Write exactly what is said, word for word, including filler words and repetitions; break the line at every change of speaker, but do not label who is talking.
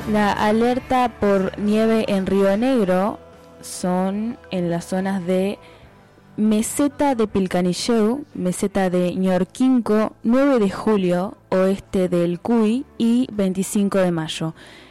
La alerta por nieve en Río Negro son en las zonas de Meseta de Pilcanilleu, Meseta de Ñorquinco, nueve de julio, oeste del Cuy y veinticinco de mayo.